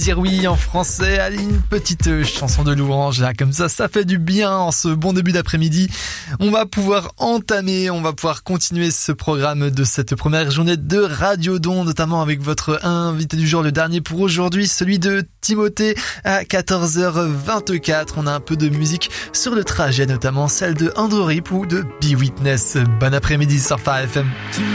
Dire oui en français, allez, une petite chanson de louange, là, comme ça fait du bien en ce bon début d'après-midi. On va pouvoir continuer ce programme de cette première journée de Radio Don, notamment avec votre invité du jour, le dernier pour aujourd'hui, celui de Timothée à 14h24. On a un peu de musique sur le trajet, notamment celle de Andrew Rip ou de Be Witness. Bon après-midi sur Phare FM.